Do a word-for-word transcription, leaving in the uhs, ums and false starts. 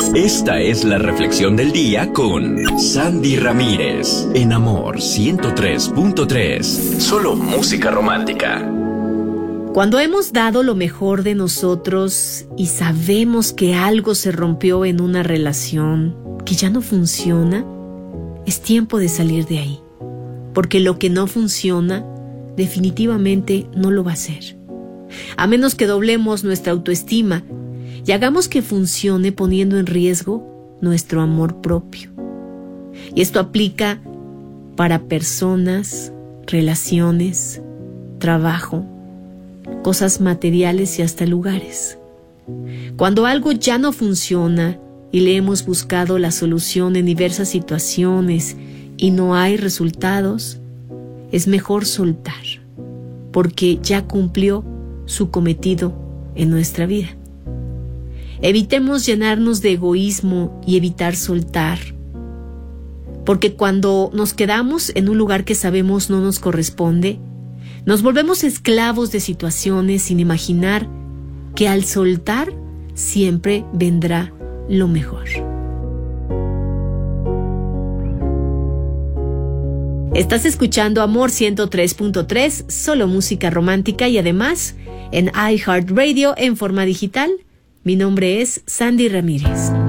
Esta es la reflexión del día con Sandy Ramírez en Amor ciento tres punto tres. Solo música romántica. Cuando hemos dado lo mejor de nosotros y sabemos que algo se rompió en una relación, que ya no funciona, es tiempo de salir de ahí. Porque lo que no funciona, definitivamente no lo va a hacer. A menos que doblemos nuestra autoestima y hagamos que funcione poniendo en riesgo nuestro amor propio. Y esto aplica para personas, relaciones, trabajo, cosas materiales y hasta lugares. Cuando algo ya no funciona y le hemos buscado la solución en diversas situaciones y no hay resultados, es mejor soltar, porque ya cumplió su cometido en nuestra vida. Evitemos llenarnos de egoísmo y evitar soltar, porque cuando nos quedamos en un lugar que sabemos no nos corresponde, nos volvemos esclavos de situaciones sin imaginar que al soltar siempre vendrá lo mejor. Estás escuchando Amor ciento tres punto tres, solo música romántica y además en iHeartRadio en forma digital. Mi nombre es Sandy Ramírez.